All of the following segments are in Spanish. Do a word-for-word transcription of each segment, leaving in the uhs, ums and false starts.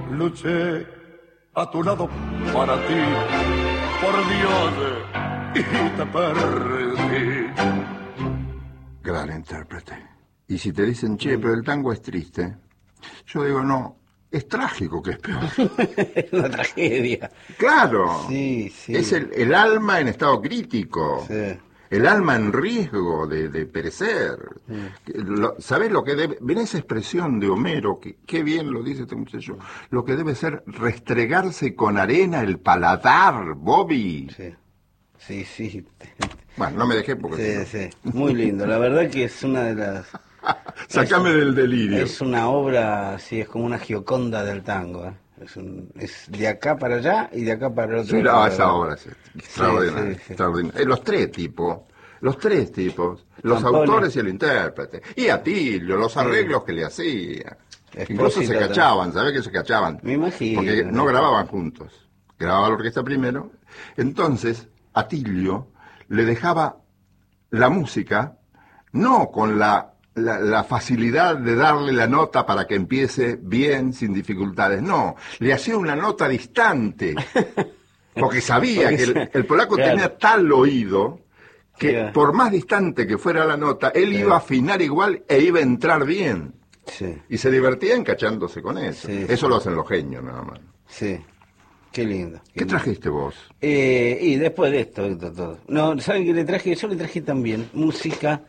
luché a tu lado para ti, por Dios, y te perdí. Gran intérprete. Y si te dicen, che, pero el tango es triste, yo digo, no, es trágico que es peor. Es una tragedia. Claro. Sí, sí. Es el, el alma en estado crítico. Sí. El alma en riesgo de, de perecer. Sí. Lo, ¿Sabés lo que debe? Ven esa expresión de Homero, que qué bien lo dice este muchacho. Lo que debe ser restregarse con arena el paladar, Bobby. Sí, sí, sí. Bueno, no me dejé porque... Sí, sí. Muy lindo. La verdad que es una de las... Sacame es, del delirio. Es una obra, sí, es como una Gioconda del tango, ¿eh? Es, un, es de acá para allá y de acá para el otro. Sí, no, esa obra es extraordinaria. Sí, sí, sí. extraordinaria. Eh, los tres tipos, los tres tipos, los Campone. autores y el intérprete. Y Atilio, los arreglos sí. que le hacía. Espósito, incluso se cachaban, ¿sabés que se cachaban? Me imagino. Porque no grababan juntos. Grababa la orquesta primero. Entonces, Atilio le dejaba la música, no con la... La, la facilidad de darle la nota para que empiece bien, sin dificultades. No, le hacía una nota distante, porque sabía porque que el, el polaco claro. tenía tal oído que yeah. por más distante que fuera la nota, él yeah. iba a afinar igual e iba a entrar bien. Sí. Y se divertía encachándose con eso. Sí, eso sí. lo hacen los genios nada más. Sí, qué lindo. ¿Qué, ¿Qué trajiste vos? Eh, y después de esto, esto todo. No, ¿saben qué le traje? Yo le traje también música...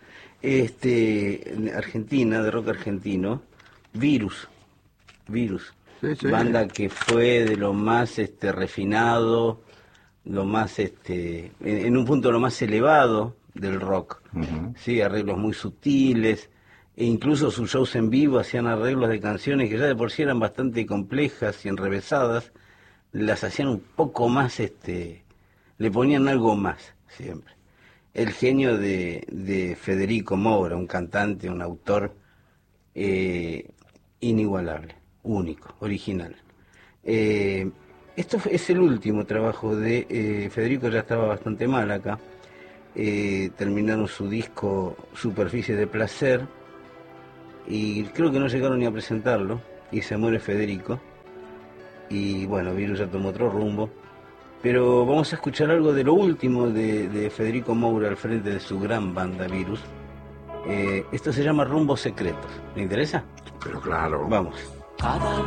Este, Argentina, de rock argentino, Virus, Virus, sí, sí. banda que fue de lo más este refinado, lo más este, en, en un punto lo más elevado del rock, uh-huh. sí, arreglos muy sutiles, e incluso sus shows en vivo hacían arreglos de canciones que ya de por sí eran bastante complejas y enrevesadas, las hacían un poco más, este, le ponían algo más siempre. El genio de, de Federico Moura, un cantante, un autor eh, inigualable, único, original. Eh, esto es el último trabajo de eh, Federico, ya estaba bastante mal acá. Eh, terminaron su disco Superficie de Placer y creo que no llegaron ni a presentarlo y se muere Federico. Y bueno, Virus ya tomó otro rumbo. Pero vamos a escuchar algo de lo último de, de Federico Moura al frente de su gran banda Virus. Eh, esto se llama Rumbos Secretos. ¿Le interesa? Pero claro. Vamos. Cada